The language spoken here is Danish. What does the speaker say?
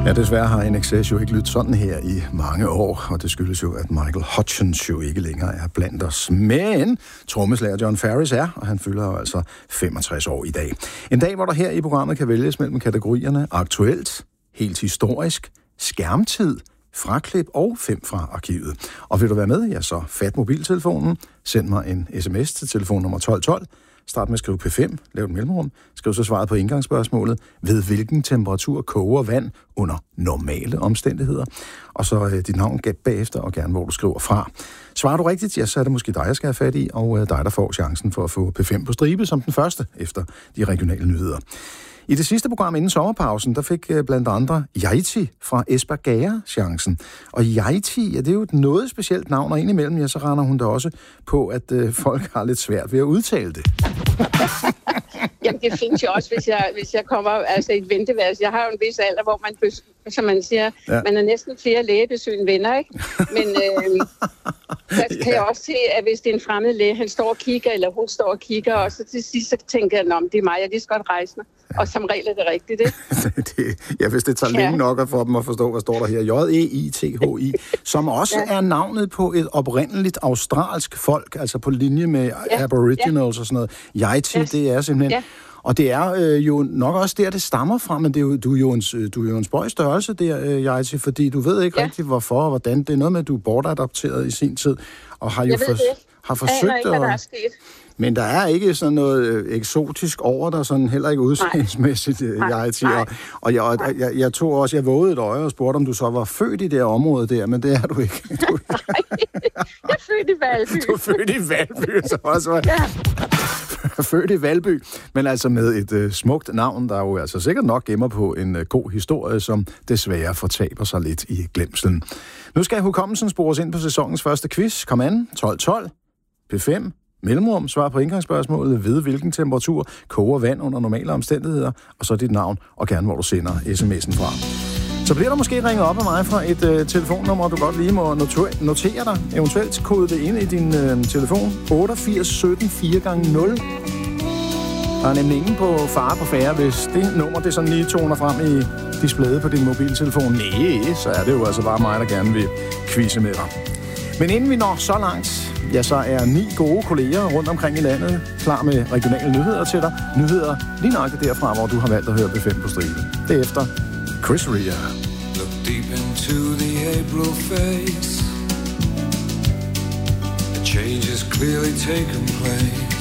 Ja, desværre har NXS jo ikke lyttet sådan her i mange år, og det skyldes jo, at Michael Hutchence jo ikke længere er blandt os. Men trommeslager John Farris er, og han fylder jo altså 65 år i dag. En dag, hvor der her i programmet kan vælges mellem kategorierne aktuelt, helt historisk, skærmtid, fraklip og 5 fra arkivet. Og vil du være med, ja, så fat mobiltelefonen, send mig en sms til telefonnummer 1212, start med at skrive P5, lav et mellemrum, skriv så svaret på indgangsspørgsmålet, ved hvilken temperatur koger vand under normale omstændigheder, og så dit navn bagefter, og gerne hvor du skriver fra. Svarer du rigtigt, ja, så er det måske dig, jeg skal have fat i, og dig, der får chancen for at få P5 på stribe som den første efter de regionale nyheder. I det sidste program inden sommerpausen, der fik blandt andre Yaiti fra Espergærde chancen. Og Yaiti, ja, det er jo et noget specielt navn, og indimellem, ja, så render hun da også på, at folk har lidt svært ved at udtale det. Jamen, det findes jo også, hvis jeg kommer altså i et venteværelse. Jeg har jo en vis alder, hvor man, som man siger, ja. Man er næsten flere lægebesøg end venner, ikke? Men så kan jeg også se, at hvis det er en fremmed læge, han står og kigger, eller hun står og kigger, og så til sidst så tænker jeg, det er mig, jeg lige skal godt rejse mig. Og som regel er det rigtigt, ikke? Ja, hvis det tager længe nok for dem at forstå, hvad står der her. J-E-I-T-H-I, som også er navnet på et oprindeligt australsk folk, altså på linje med Aboriginals og sådan noget. Yaiti, det er simpelthen... Ja. Og det er jo nok også der, det stammer fra, men det er jo, du er jo en spøj størrelse der, Yaiti, fordi du ved ikke rigtig, hvorfor og hvordan. Det er noget med, at du er bortadopteret i sin tid, og har jo har forsøgt ikke, hvad der er sket. Men der er ikke sådan noget eksotisk over dig, sådan heller ikke udseendsmæssigt, Yaiti. Og jeg vågede et øje og spurgte, om du så var født i det område der, men det er du ikke. Nej, jeg er født i Valby. Du er født i Valby, så også. Ja. Født i Valby, men altså med et smukt navn, der jo altså sikkert nok gemmer på en god historie, som desværre fortaber sig lidt i glemslen. Nu skal hukommelsen spores ind på sæsonens første quiz. Kom an, 12-12, P5, mellemrum, svar på indgangsspørgsmålet, ved hvilken temperatur koger vand under normale omstændigheder, og så dit navn, og gerne hvor du sender sms'en fra. Så bliver der måske ringet op af mig fra et telefonnummer, du godt lige må notere dig. Eventuelt kode det ind i din telefon. 88 17 4x0. Der er nemlig ingen på fare på færre, hvis det nummer det sådan lige toner frem i displayet på din mobiltelefon. Nej, så er det jo altså bare mig, der gerne vil quizze med dig. Men inden vi når så langt, ja, så er 9 gode kolleger rundt omkring i landet klar med regionale nyheder til dig. Nyheder lige nøjagtigt derfra, hvor du har valgt at høre B5 på stribe. Det er efter Chris Rea. Look deep into the April face. A change has clearly taken place.